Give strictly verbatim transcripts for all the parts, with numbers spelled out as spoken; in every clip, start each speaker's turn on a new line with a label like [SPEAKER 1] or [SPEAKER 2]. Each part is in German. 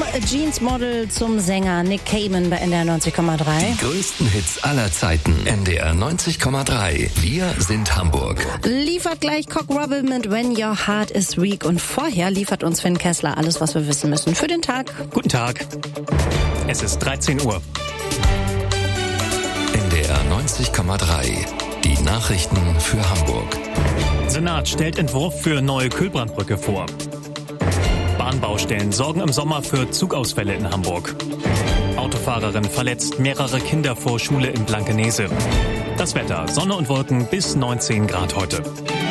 [SPEAKER 1] Jeans-Model zum Sänger Nick Cayman bei N D R neunzig Komma drei.
[SPEAKER 2] Die größten Hits aller Zeiten. N D R neunzig Komma drei. Wir sind Hamburg.
[SPEAKER 1] Liefert gleich Cock Robin mit When Your Heart is Weak. Und vorher liefert uns Finn Kessler alles, was wir wissen müssen für den Tag.
[SPEAKER 3] Guten Tag. Es ist dreizehn Uhr.
[SPEAKER 2] N D R neunzig Komma drei. Die Nachrichten für Hamburg.
[SPEAKER 3] Senat stellt Entwurf für neue Kühlbrandbrücke vor. Bahnbaustellen sorgen im Sommer für Zugausfälle in Hamburg. Autofahrerin verletzt mehrere Kinder vor Schule in Blankenese. Das Wetter, Sonne und Wolken bis neunzehn Grad heute.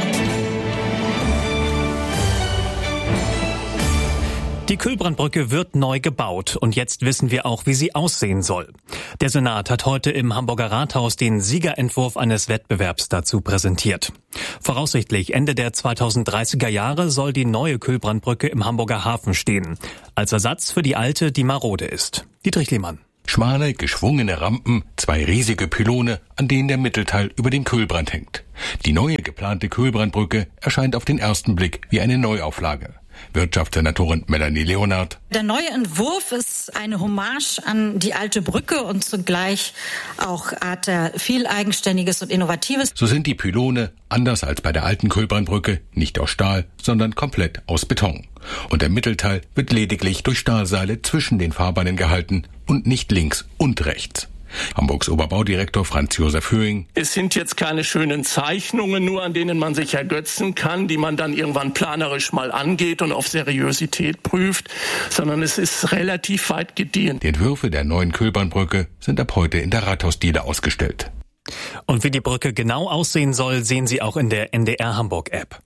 [SPEAKER 3] Die Kühlbrandbrücke wird neu gebaut und jetzt wissen wir auch, wie sie aussehen soll. Der Senat hat heute im Hamburger Rathaus den Siegerentwurf eines Wettbewerbs dazu präsentiert. Voraussichtlich Ende der zweitausenddreißiger Jahre soll die neue Kühlbrandbrücke im Hamburger Hafen stehen. Als Ersatz für die alte, die marode ist. Dietrich Lehmann.
[SPEAKER 4] Schmale, geschwungene Rampen, zwei riesige Pylone, an denen der Mittelteil über dem Kühlbrand hängt. Die neue geplante Kühlbrandbrücke erscheint auf den ersten Blick wie eine Neuauflage. Wirtschaftssenatorin Melanie Leonard.
[SPEAKER 5] Der neue Entwurf ist eine Hommage an die alte Brücke und zugleich auch hat er viel Eigenständiges und Innovatives.
[SPEAKER 4] So sind die Pylone, anders als bei der alten Kühlbrandbrücke, nicht aus Stahl, sondern komplett aus Beton. Und der Mittelteil wird lediglich durch Stahlseile zwischen den Fahrbahnen gehalten und nicht links und rechts. Hamburgs Oberbaudirektor Franz Josef Höhing.
[SPEAKER 6] Es sind jetzt keine schönen Zeichnungen nur, an denen man sich ergötzen kann, die man dann irgendwann planerisch mal angeht und auf Seriosität prüft, sondern es ist relativ weit gediehen.
[SPEAKER 4] Die Entwürfe der neuen Kühlbrandbrücke sind ab heute in der Rathausdiele ausgestellt.
[SPEAKER 3] Und wie die Brücke genau aussehen soll, sehen Sie auch in der N D R Hamburg App.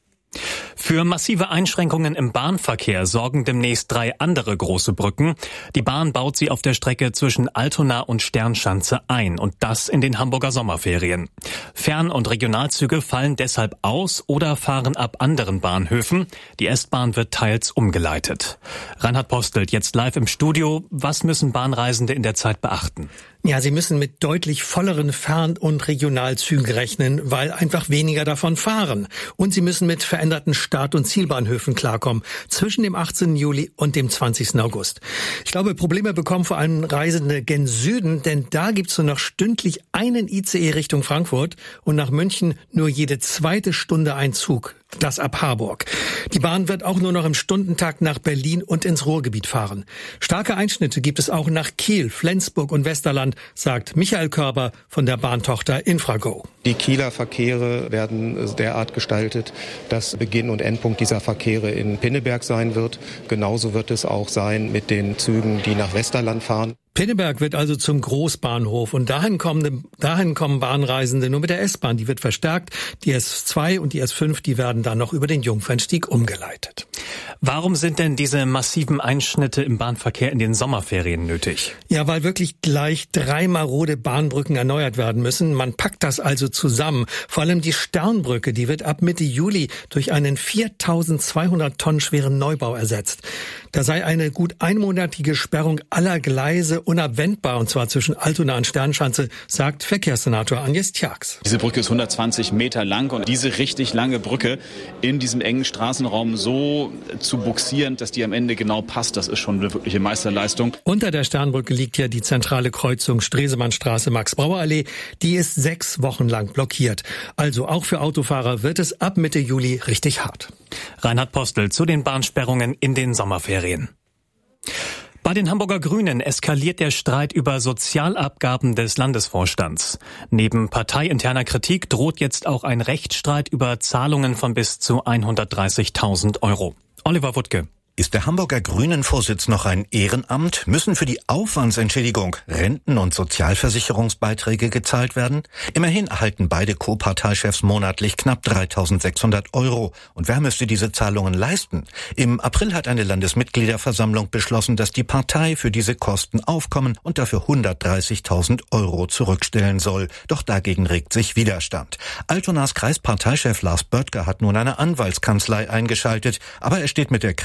[SPEAKER 3] Für massive Einschränkungen im Bahnverkehr sorgen demnächst drei andere große Brücken. Die Bahn baut sie auf der Strecke zwischen Altona und Sternschanze ein und das in den Hamburger Sommerferien. Fern- und Regionalzüge fallen deshalb aus oder fahren ab anderen Bahnhöfen. Die S-Bahn wird teils umgeleitet. Reinhard Postelt jetzt live im Studio. Was müssen Bahnreisende in der Zeit beachten?
[SPEAKER 7] Ja, sie müssen mit deutlich volleren Fern- und Regionalzügen rechnen, weil einfach weniger davon fahren. Und sie müssen mit veränderten Start- und Zielbahnhöfen klarkommen, zwischen dem achtzehnten Juli und dem zwanzigsten August. Ich glaube, Probleme bekommen vor allem Reisende gen Süden, denn da gibt's nur noch stündlich einen I C E Richtung Frankfurt und nach München nur jede zweite Stunde ein Zug. Das ab Harburg. Die Bahn wird auch nur noch im Stundentakt nach Berlin und ins Ruhrgebiet fahren. Starke Einschnitte gibt es auch nach Kiel, Flensburg und Westerland, sagt Michael Körber von der Bahntochter Infrago.
[SPEAKER 8] Die Kieler Verkehre werden derart gestaltet, dass Beginn und Endpunkt dieser Verkehre in Pinneberg sein wird. Genauso wird es auch sein mit den Zügen, die nach Westerland fahren.
[SPEAKER 7] Pinneberg wird also zum Großbahnhof und dahin kommen, dahin kommen Bahnreisende nur mit der S-Bahn. Die wird verstärkt. Die S zwei und die S fünf, die werden dann noch über den Jungfernstieg umgeleitet.
[SPEAKER 3] Warum sind denn diese massiven Einschnitte im Bahnverkehr in den Sommerferien nötig?
[SPEAKER 7] Ja, weil wirklich gleich drei marode Bahnbrücken erneuert werden müssen. Man packt das also zusammen. Vor allem die Sternbrücke, die wird ab Mitte Juli durch einen viertausendzweihundert Tonnen schweren Neubau ersetzt. Da sei eine gut einmonatige Sperrung aller Gleise unabwendbar, und zwar zwischen Altona und Sternschanze, sagt Verkehrssenator Agnes Tjax.
[SPEAKER 9] Diese Brücke ist hundertzwanzig Meter lang und diese richtig lange Brücke in diesem engen Straßenraum so zu buxieren, dass die am Ende genau passt, das ist schon eine wirkliche Meisterleistung.
[SPEAKER 7] Unter der Sternbrücke liegt ja die zentrale Kreuzung Stresemannstraße, Max-Brauer-Allee. Die ist sechs Wochen lang blockiert. Also auch für Autofahrer wird es ab Mitte Juli richtig hart.
[SPEAKER 3] Reinhard Postel zu den Bahnsperrungen in den Sommerferien. Bei den Hamburger Grünen eskaliert der Streit über Sozialabgaben des Landesvorstands. Neben parteiinterner Kritik droht jetzt auch ein Rechtsstreit über Zahlungen von bis zu hundertdreißigtausend Euro. Oliver Wuttke.
[SPEAKER 10] Ist der Hamburger Grünen-Vorsitz noch ein Ehrenamt? Müssen für die Aufwandsentschädigung Renten- und Sozialversicherungsbeiträge gezahlt werden? Immerhin erhalten beide Co-Parteichefs monatlich knapp dreitausendsechshundert Euro. Und wer müsste diese Zahlungen leisten? Im April hat eine Landesmitgliederversammlung beschlossen, dass die Partei für diese Kosten aufkommen und dafür hundertdreißigtausend Euro zurückstellen soll. Doch dagegen regt sich Widerstand. Altonas Kreisparteichef Lars Böttger hat nun eine Anwaltskanzlei eingeschaltet, aber er steht mit der Kritik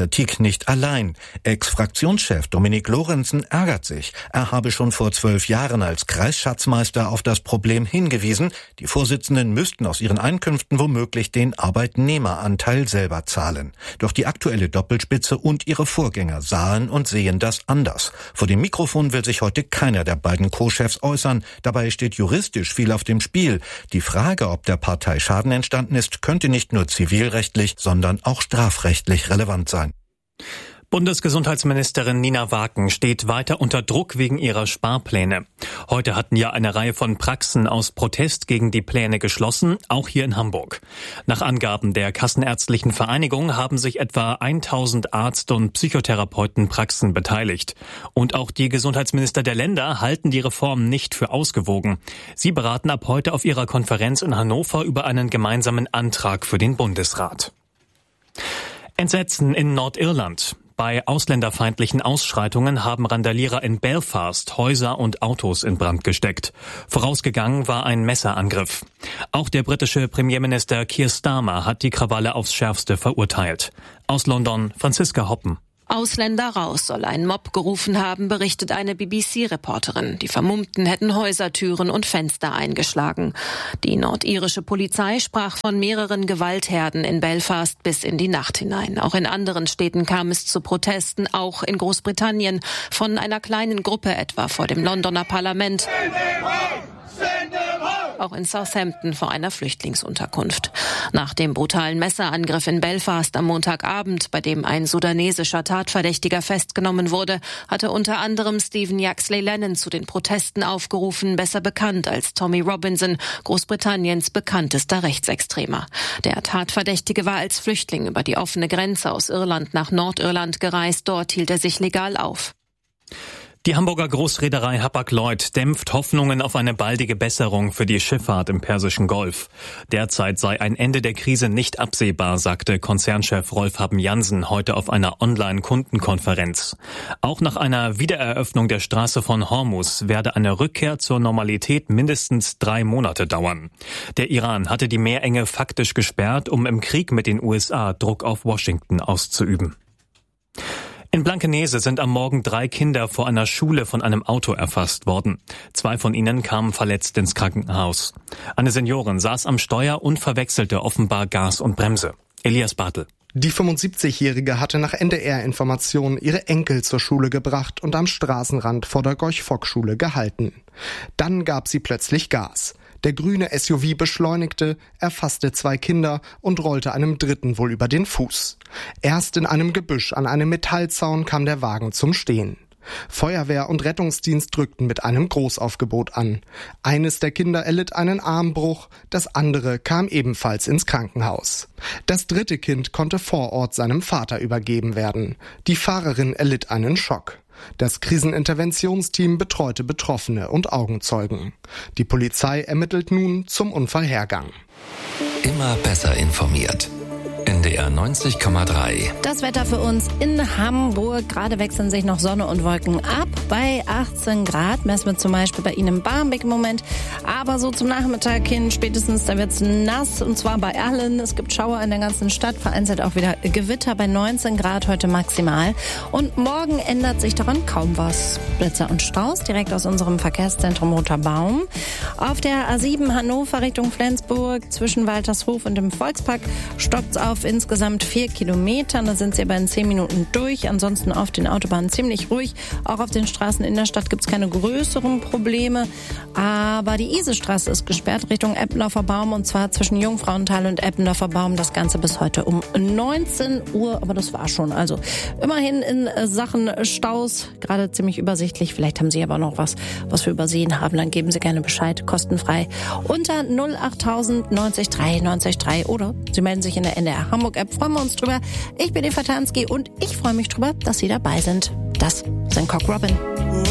[SPEAKER 10] nicht allein. Ex-Fraktionschef Dominik Lorenzen ärgert sich. Er habe schon vor zwölf Jahren als Kreisschatzmeister auf das Problem hingewiesen. Die Vorsitzenden müssten aus ihren Einkünften womöglich den Arbeitnehmeranteil selber zahlen. Doch die aktuelle Doppelspitze und ihre Vorgänger sahen und sehen das anders. Vor dem Mikrofon will sich heute keiner der beiden Co-Chefs äußern. Dabei steht juristisch viel auf dem Spiel. Die Frage, ob der Partei Schaden entstanden ist, könnte nicht nur zivilrechtlich, sondern auch strafrechtlich relevant sein.
[SPEAKER 3] Bundesgesundheitsministerin Nina Waken steht weiter unter Druck wegen ihrer Sparpläne. Heute hatten ja eine Reihe von Praxen aus Protest gegen die Pläne geschlossen, auch hier in Hamburg. Nach Angaben der Kassenärztlichen Vereinigung haben sich etwa tausend Arzt- und Psychotherapeutenpraxen beteiligt. Und auch die Gesundheitsminister der Länder halten die Reform nicht für ausgewogen. Sie beraten ab heute auf ihrer Konferenz in Hannover über einen gemeinsamen Antrag für den Bundesrat. Entsetzen in Nordirland. Bei ausländerfeindlichen Ausschreitungen haben Randalierer in Belfast Häuser und Autos in Brand gesteckt. Vorausgegangen war ein Messerangriff. Auch der britische Premierminister Keir Starmer hat die Krawalle aufs Schärfste verurteilt. Aus London, Franziska Hoppen.
[SPEAKER 11] Ausländer raus soll ein Mob gerufen haben, berichtet eine B B C-Reporterin. Die Vermummten hätten Häusertüren und Fenster eingeschlagen. Die nordirische Polizei sprach von mehreren Gewaltherden in Belfast bis in die Nacht hinein. Auch in anderen Städten kam es zu Protesten, auch in Großbritannien, von einer kleinen Gruppe etwa vor dem Londoner Parlament. Auch in Southampton vor einer Flüchtlingsunterkunft. Nach dem brutalen Messerangriff in Belfast am Montagabend, bei dem ein sudanesischer Tatverdächtiger festgenommen wurde, hatte unter anderem Stephen Yaxley Lennon zu den Protesten aufgerufen, besser bekannt als Tommy Robinson, Großbritanniens bekanntester Rechtsextremer. Der Tatverdächtige war als Flüchtling über die offene Grenze aus Irland nach Nordirland gereist. Dort hielt er sich legal auf.
[SPEAKER 3] Die Hamburger Großreederei Hapag-Lloyd dämpft Hoffnungen auf eine baldige Besserung für die Schifffahrt im Persischen Golf. Derzeit sei ein Ende der Krise nicht absehbar, sagte Konzernchef Rolf Haben-Jansen heute auf einer Online-Kundenkonferenz. Auch nach einer Wiedereröffnung der Straße von Hormuz werde eine Rückkehr zur Normalität mindestens drei Monate dauern. Der Iran hatte die Meerenge faktisch gesperrt, um im Krieg mit den U S A Druck auf Washington auszuüben. In Blankenese sind am Morgen drei Kinder vor einer Schule von einem Auto erfasst worden. Zwei von ihnen kamen verletzt ins Krankenhaus. Eine Seniorin saß am Steuer und verwechselte offenbar Gas und Bremse. Elias Bartel.
[SPEAKER 12] Die fünfundsiebzigjährige hatte nach N D R-Informationen ihre Enkel zur Schule gebracht und am Straßenrand vor der Gorch-Fock-Schule gehalten. Dann gab sie plötzlich Gas. Der grüne S U V beschleunigte, erfasste zwei Kinder und rollte einem dritten wohl über den Fuß. Erst in einem Gebüsch an einem Metallzaun kam der Wagen zum Stehen. Feuerwehr und Rettungsdienst drückten mit einem Großaufgebot an. Eines der Kinder erlitt einen Armbruch, das andere kam ebenfalls ins Krankenhaus. Das dritte Kind konnte vor Ort seinem Vater übergeben werden. Die Fahrerin erlitt einen Schock. Das Kriseninterventionsteam betreute Betroffene und Augenzeugen. Die Polizei ermittelt nun zum Unfallhergang.
[SPEAKER 2] Immer besser informiert. N D R neunzig Komma drei.
[SPEAKER 1] Das Wetter für uns in Hamburg. Gerade wechseln sich noch Sonne und Wolken ab. Bei achtzehn Grad messen wir zum Beispiel bei Ihnen in Barmbek im Moment. Aber so zum Nachmittag hin spätestens, da wird's nass. Und zwar bei allen. Es gibt Schauer in der ganzen Stadt. Vereinzelt auch wieder Gewitter bei neunzehn Grad heute maximal. Und morgen ändert sich daran kaum was. Blitzer und Staus direkt aus unserem Verkehrszentrum Roter Baum. Auf der A sieben Hannover Richtung Flensburg zwischen Waltershof und dem Volkspark stockt's auf insgesamt vier Kilometern. Da sind sie aber in zehn Minuten durch. Ansonsten auf den Autobahnen ziemlich ruhig. Auch auf den Straßen in der Stadt gibt es keine größeren Probleme. Aber die Isestraße ist gesperrt Richtung Eppendorfer Baum und zwar zwischen Jungfrauenthal und Eppendorfer Baum. Das Ganze bis heute um neunzehn Uhr. Aber das war schon. Also immerhin in Sachen Staus gerade ziemlich übersichtlich. Vielleicht haben Sie aber noch was, was wir übersehen haben. Dann geben Sie gerne Bescheid. Kostenfrei unter null acht null null neun drei neun drei oder Sie melden sich in der N D R Hamburg-App. Freuen wir uns drüber. Ich bin Eva Tanski und ich freue mich drüber, dass Sie dabei sind. Das sind Cock Robin.